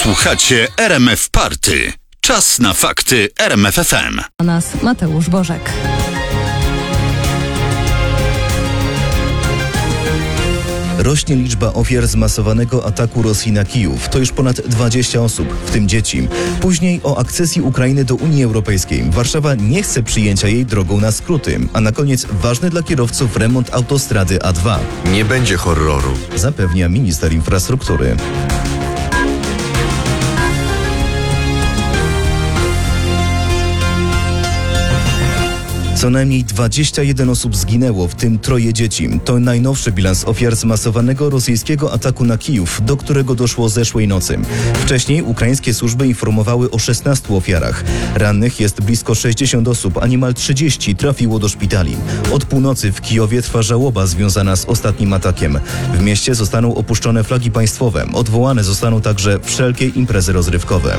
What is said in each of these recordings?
Słuchacie RMF Party. Czas na fakty RMF FM. A nas Mateusz Bożek. Rośnie liczba ofiar zmasowanego ataku Rosji na Kijów. To już ponad 20 osób, w tym dzieci. Później o akcesji Ukrainy do Unii Europejskiej. Warszawa nie chce przyjęcia jej drogą na skróty. A na koniec ważny dla kierowców remont autostrady A2. Nie będzie horroru. Zapewnia minister infrastruktury. Co najmniej 21 osób zginęło, w tym 3 dzieci. To najnowszy bilans ofiar zmasowanego rosyjskiego ataku na Kijów, do którego doszło zeszłej nocy. Wcześniej ukraińskie służby informowały o 16 ofiarach. Rannych jest blisko 60 osób, a niemal 30 trafiło do szpitali. Od północy w Kijowie trwa żałoba związana z ostatnim atakiem. W mieście zostaną opuszczone flagi państwowe. Odwołane zostaną także wszelkie imprezy rozrywkowe.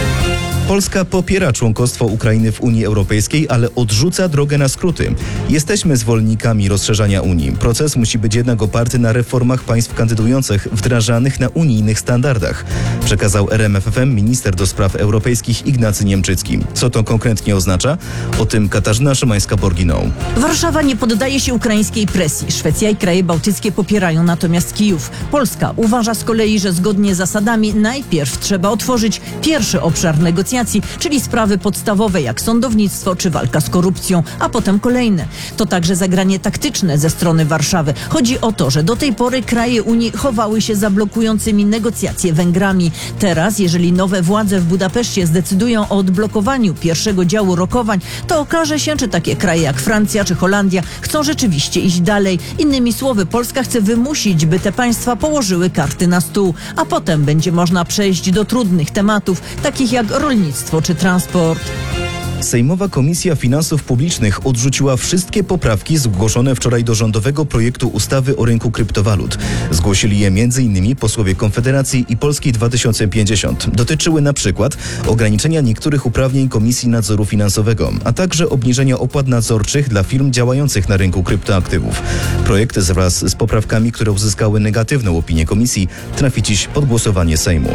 Polska popiera członkostwo Ukrainy w Unii Europejskiej, ale odrzuca drogę na skróty. Jesteśmy zwolennikami rozszerzania Unii. Proces musi być jednak oparty na reformach państw kandydujących wdrażanych na unijnych standardach, przekazał RMF FM minister do spraw europejskich Ignacy Niemczycki. Co to konkretnie oznacza? O tym Katarzyna Szymańska-Borginą. Warszawa nie poddaje się ukraińskiej presji. Szwecja i kraje bałtyckie popierają natomiast Kijów. Polska uważa z kolei, że zgodnie z zasadami najpierw trzeba otworzyć pierwszy obszar negocjacji, czyli sprawy podstawowe jak sądownictwo czy walka z korupcją, a potem kolejne. To także zagranie taktyczne ze strony Warszawy. Chodzi o to, że do tej pory kraje Unii chowały się za blokującymi negocjacje Węgrami. Teraz, jeżeli nowe władze w Budapeszcie zdecydują o odblokowaniu pierwszego działu rokowań, to okaże się, czy takie kraje jak Francja czy Holandia chcą rzeczywiście iść dalej. Innymi słowy, Polska chce wymusić, by te państwa położyły karty na stół, a potem będzie można przejść do trudnych tematów, takich jak rolnictwo czy transport. Sejmowa Komisja Finansów Publicznych odrzuciła wszystkie poprawki zgłoszone wczoraj do rządowego projektu ustawy o rynku kryptowalut. Zgłosili je m.in. posłowie Konfederacji i Polski 2050. Dotyczyły na przykład ograniczenia niektórych uprawnień Komisji Nadzoru Finansowego, a także obniżenia opłat nadzorczych dla firm działających na rynku kryptoaktywów. Projekt wraz z poprawkami, które uzyskały negatywną opinię Komisji, trafi dziś pod głosowanie Sejmu.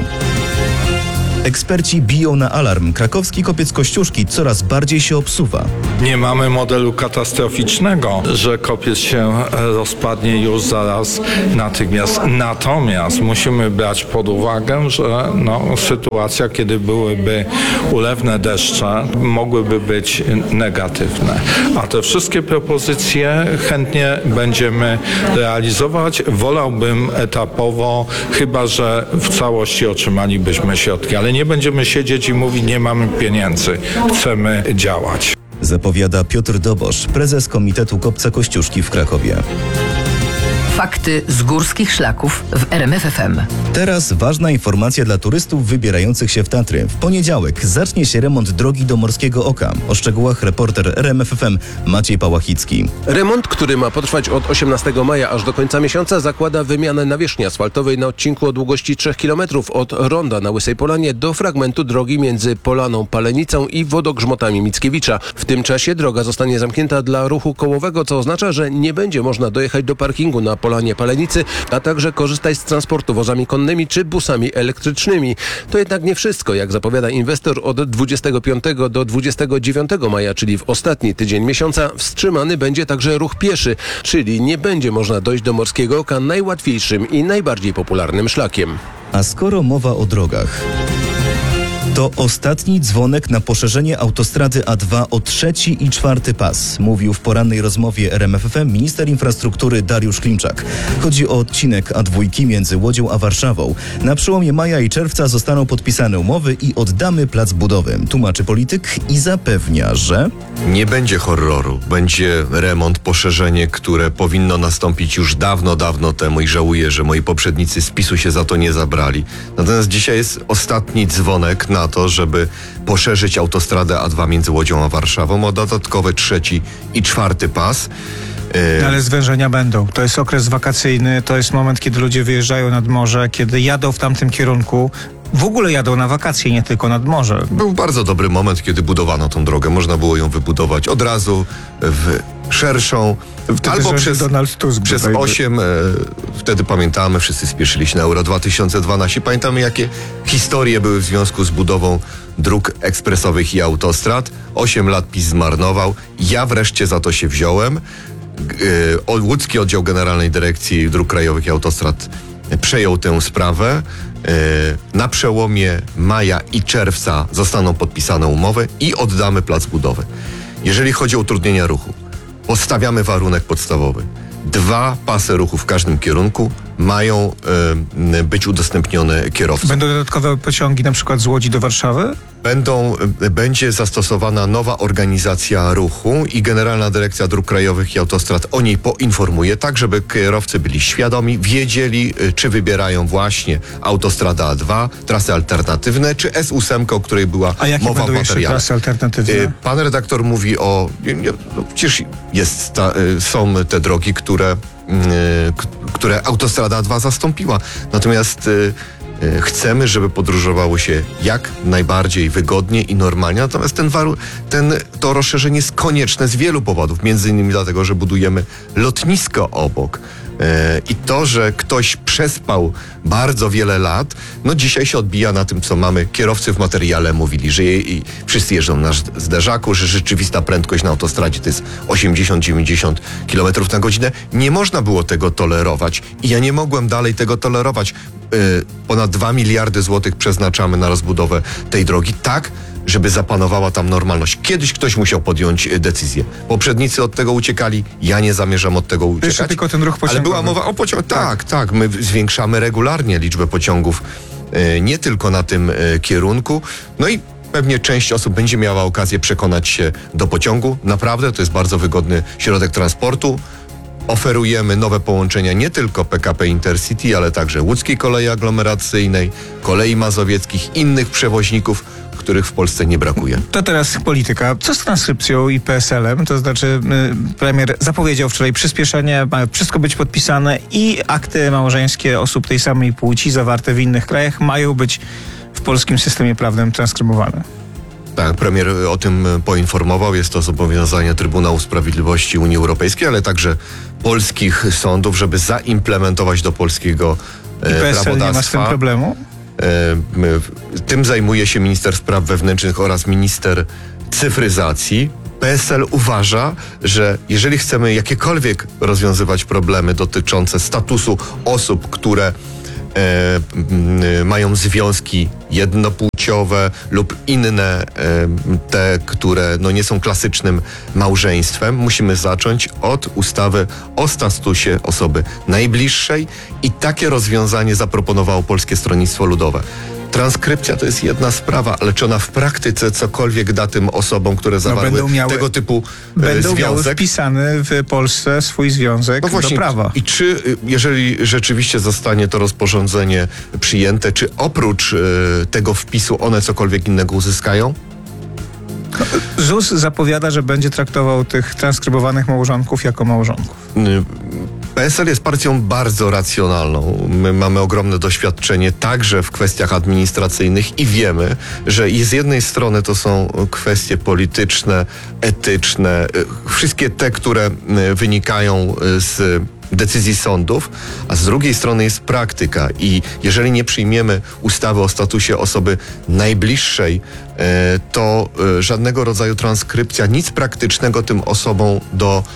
Eksperci biją na alarm. Krakowski kopiec Kościuszki coraz bardziej się obsuwa. Nie mamy modelu katastroficznego, że kopiec się rozpadnie już zaraz natychmiast. Natomiast musimy brać pod uwagę, że sytuacja, kiedy byłyby ulewne deszcze, mogłyby być negatywne. A te wszystkie propozycje chętnie będziemy realizować. Wolałbym etapowo, chyba że w całości otrzymalibyśmy środki. Ale nie będziemy siedzieć i mówić, nie mamy pieniędzy, chcemy działać. Zapowiada Piotr Dobosz, prezes Komitetu Kopca Kościuszki w Krakowie. Fakty z górskich szlaków w RMF FM. Teraz ważna informacja dla turystów wybierających się w Tatry. W poniedziałek zacznie się remont drogi do Morskiego Oka. O szczegółach reporter RMF FM Maciej Pałachicki. Remont, który ma potrwać od 18 maja aż do końca miesiąca, zakłada wymianę nawierzchni asfaltowej na odcinku o długości 3 km od ronda na Łysej Polanie do fragmentu drogi między Polaną Palenicą i Wodogrzmotami Mickiewicza. W tym czasie droga zostanie zamknięta dla ruchu kołowego, co oznacza, że nie będzie można dojechać do parkingu na Polanie Palenicy, a także korzystać z transportu wozami konnymi czy busami elektrycznymi. To jednak nie wszystko. Jak zapowiada inwestor, od 25 do 29 maja, czyli w ostatni tydzień miesiąca, wstrzymany będzie także ruch pieszy, czyli nie będzie można dojść do Morskiego Oka najłatwiejszym i najbardziej popularnym szlakiem. A skoro mowa o drogach, to ostatni dzwonek na poszerzenie autostrady A2 o 3. i 4. pas, mówił w porannej rozmowie RMF FM minister infrastruktury Dariusz Klimczak. Chodzi o odcinek A2 między Łodzią a Warszawą. Na przełomie maja i czerwca zostaną podpisane umowy i oddamy plac budowy, tłumaczy polityk i zapewnia, że Nie będzie horroru. Będzie remont, poszerzenie, które powinno nastąpić już dawno temu i żałuję, że moi poprzednicy z PiS-u się za to nie zabrali. Natomiast dzisiaj jest ostatni dzwonek na to, żeby poszerzyć autostradę A2 między Łodzią a Warszawą o dodatkowe 3. i 4. pas. Ale zwężenia będą. To jest okres wakacyjny, to jest moment, kiedy ludzie wyjeżdżają nad morze, kiedy jadą w tamtym kierunku. W ogóle jadą na wakacje, nie tylko nad morze. Był bardzo dobry moment, kiedy budowano tą drogę. Można było ją wybudować od razu w szerszą, albo przez Donald Tusk przez tutaj 8, wtedy pamiętamy, wszyscy spieszyli się na Euro 2012, pamiętamy jakie historie były w związku z budową dróg ekspresowych i autostrad. 8 lat PiS zmarnował, ja wreszcie za to się wziąłem. Łódzki Oddział Generalnej Dyrekcji Dróg Krajowych i Autostrad przejął tę sprawę. Na przełomie maja i czerwca zostaną podpisane umowy i oddamy plac budowy. Jeżeli chodzi o utrudnienia ruchu, postawiamy warunek podstawowy. 2 pasy ruchu w każdym kierunku mają być udostępnione kierowcom. Będą dodatkowe pociągi na przykład z Łodzi do Warszawy? Będzie zastosowana nowa organizacja ruchu i Generalna Dyrekcja Dróg Krajowych i Autostrad o niej poinformuje, tak żeby kierowcy byli świadomi, wiedzieli, czy wybierają właśnie autostradę A2, trasy alternatywne, czy S8, o której była A jakie mowa w będą jeszcze materiale. trasy alternatywne? Pan redaktor mówi o... Przecież są te drogi, które autostrada A2 zastąpiła. Natomiast chcemy, żeby podróżowało się jak najbardziej wygodnie i normalnie. Natomiast to rozszerzenie jest konieczne z wielu powodów. Między innymi dlatego, że budujemy lotnisko obok. I to, że ktoś przespał bardzo wiele lat, no dzisiaj się odbija na tym, co mamy. Kierowcy w materiale mówili, że wszyscy jeżdżą na zderzaku, że rzeczywista prędkość na autostradzie to jest 80-90 km na godzinę. Nie można było tego tolerować i ja nie mogłem dalej tego tolerować. Ponad 2 miliardy złotych przeznaczamy na rozbudowę tej drogi, tak żeby zapanowała tam normalność. Kiedyś ktoś musiał podjąć decyzję. Poprzednicy od tego uciekali, ja nie zamierzam od tego uciekać. Jeszcze tylko ten ruch pociągowy. Ale była mowa o pociągach. Tak. My zwiększamy regularnie liczbę pociągów, nie tylko na tym kierunku. No i pewnie część osób będzie miała okazję przekonać się do pociągu. Naprawdę to jest bardzo wygodny środek transportu. Oferujemy nowe połączenia nie tylko PKP Intercity, ale także Łódzkiej Kolei Aglomeracyjnej, Kolei Mazowieckich, innych przewoźników, których w Polsce nie brakuje. To teraz polityka. Co z transkrypcją i PSL-em? To znaczy premier zapowiedział wczoraj przyspieszenie, ma wszystko być podpisane i akty małżeńskie osób tej samej płci zawarte w innych krajach mają być w polskim systemie prawnym transkrybowane. Tak, premier o tym poinformował. Jest to zobowiązanie Trybunału Sprawiedliwości Unii Europejskiej, ale także polskich sądów, żeby zaimplementować do polskiego PSL prawodawstwa. nie ma z tym problemu? Tym zajmuje się minister spraw wewnętrznych oraz minister cyfryzacji. PSL uważa, że jeżeli chcemy jakiekolwiek rozwiązywać problemy dotyczące statusu osób, które mają związki jednopłciowe lub inne, te, które nie są klasycznym małżeństwem, musimy zacząć od ustawy o statusie osoby najbliższej i takie rozwiązanie zaproponowało Polskie Stronnictwo Ludowe. Transkrypcja to jest jedna sprawa, ale czy ona w praktyce cokolwiek da tym osobom, które zawarły tego typu będą miały związek? wpisany w Polsce swój związek do prawa. I czy, jeżeli rzeczywiście zostanie to rozporządzenie przyjęte, czy oprócz tego wpisu one cokolwiek innego uzyskają? ZUS zapowiada, że będzie traktował tych transkrybowanych małżonków jako małżonków. PSL jest partią bardzo racjonalną. My mamy ogromne doświadczenie także w kwestiach administracyjnych i wiemy, że i z jednej strony to są kwestie polityczne, etyczne, wszystkie te, które wynikają z decyzji sądów, a z drugiej strony jest praktyka i jeżeli nie przyjmiemy ustawy o statusie osoby najbliższej, to żadnego rodzaju transkrypcja, nic praktycznego tym osobom do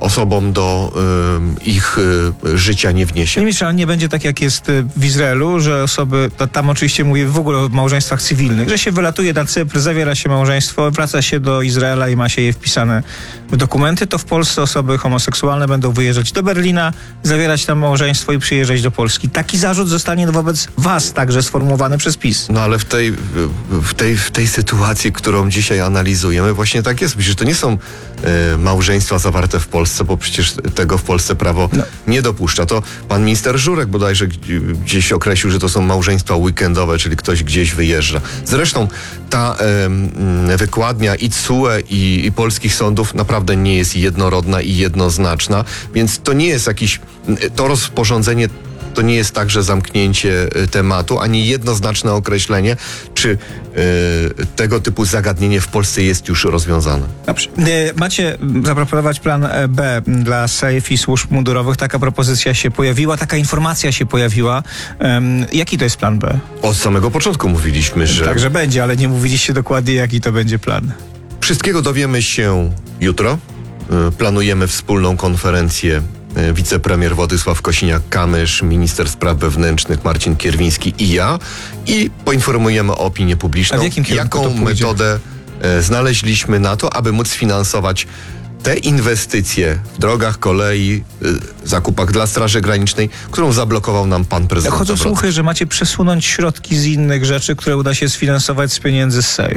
ich życia nie wniesie. Ale nie będzie tak jak jest w Izraelu, że osoby, tam oczywiście mówię w ogóle o małżeństwach cywilnych, że się wylatuje na Cypr, zawiera się małżeństwo, wraca się do Izraela i ma się je wpisane w dokumenty, to w Polsce osoby homoseksualne będą wyjeżdżać do Berlina, zawierać tam małżeństwo i przyjeżdżać do Polski. Taki zarzut zostanie wobec was także sformułowany przez PiS. No ale w tej sytuacji, którą dzisiaj analizujemy, właśnie tak jest. Przecież to nie są małżeństwa zawarte w Polsce, bo przecież tego w Polsce prawo nie dopuszcza. To pan minister Żurek bodajże gdzieś określił, że to są małżeństwa weekendowe, czyli ktoś gdzieś wyjeżdża. Zresztą ta wykładnia i TSUE i polskich sądów naprawdę nie jest jednorodna i jednoznaczna, więc to nie jest to rozporządzenie To nie jest także zamknięcie tematu, ani jednoznaczne określenie, czy tego typu zagadnienie w Polsce jest już rozwiązane. Dobrze. Macie zaproponować plan B dla SAFE i służb mundurowych. Taka propozycja się pojawiła, taka informacja się pojawiła. Jaki to jest plan B? Od samego początku mówiliśmy, że Także będzie, ale nie mówiliście dokładnie, jaki to będzie plan. wszystkiego dowiemy się jutro. Planujemy wspólną konferencję wicepremier Władysław Kosiniak-Kamysz, minister spraw wewnętrznych Marcin Kierwiński i ja i poinformujemy opinię publiczną, A w jakim kierunku jaką to pójdzie? metodę znaleźliśmy na to, aby móc finansować te inwestycje w drogach, kolei, zakupach dla Straży Granicznej, którą zablokował nam pan prezydent Chodzą Nawrocki. słuchy, że macie przesunąć środki z innych rzeczy, które uda się sfinansować z pieniędzy z SAFE.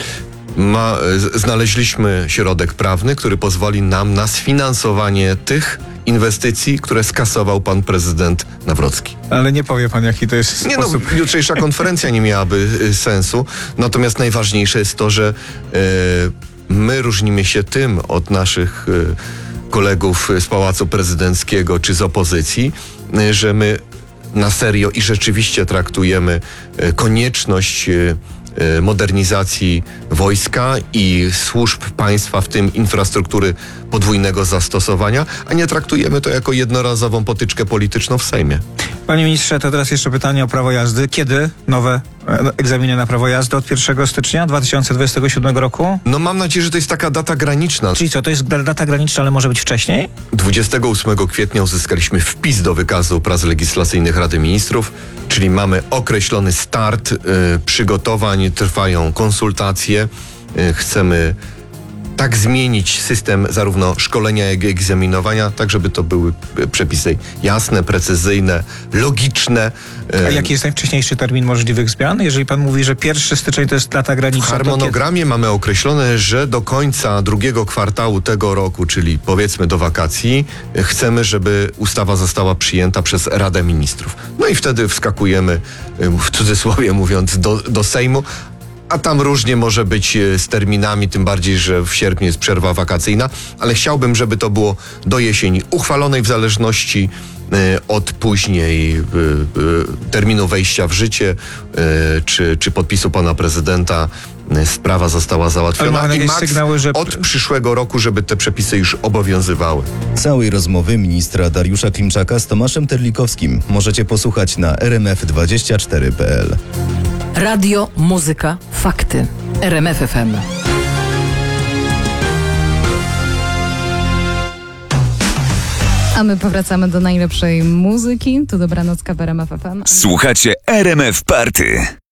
Znaleźliśmy środek prawny, który pozwoli nam na sfinansowanie tych inwestycji, które skasował pan prezydent Nawrocki. Ale nie powie pan, jaki to jest Nie no, sposób. jutrzejsza konferencja nie miałaby sensu, natomiast najważniejsze jest to, że my różnimy się tym od naszych kolegów z Pałacu Prezydenckiego czy z opozycji, że my na serio i rzeczywiście traktujemy konieczność modernizacji wojska i służb państwa, w tym infrastruktury podwójnego zastosowania, a nie traktujemy to jako jednorazową potyczkę polityczną w Sejmie. Panie ministrze, to teraz jeszcze pytanie o prawo jazdy. Kiedy nowe egzaminy na prawo jazdy? Od 1 stycznia 2027 roku? No mam nadzieję, że to jest taka data graniczna. Czyli co, to jest data graniczna, ale może być wcześniej? 28 kwietnia uzyskaliśmy wpis do wykazu prac legislacyjnych Rady Ministrów, czyli mamy określony start przygotowań, trwają konsultacje. Chcemy tak zmienić system zarówno szkolenia, jak i egzaminowania, tak żeby to były przepisy jasne, precyzyjne, logiczne. A jaki jest najwcześniejszy termin możliwych zmian? Jeżeli pan mówi, że 1 styczeń to jest data W graniczna, harmonogramie mamy określone, że do końca drugiego kwartału tego roku, czyli powiedzmy do wakacji, chcemy, żeby ustawa została przyjęta przez Radę Ministrów. No i wtedy wskakujemy, w cudzysłowie mówiąc, do Sejmu. A tam różnie może być z terminami, tym bardziej, że w sierpniu jest przerwa wakacyjna, ale chciałbym, żeby to było do jesieni uchwalonej w zależności od później terminu wejścia w życie czy podpisu pana prezydenta. Sprawa została załatwiona Ale i mamy sygnały, że od przyszłego roku, żeby te przepisy już obowiązywały. Całej rozmowy ministra Dariusza Klimczaka z Tomaszem Terlikowskim możecie posłuchać na rmf24.pl. Radio, muzyka, fakty. RMF FM. A my powracamy do najlepszej muzyki. Tu Dobranocka w RMF FM. Słuchacie RMF Party.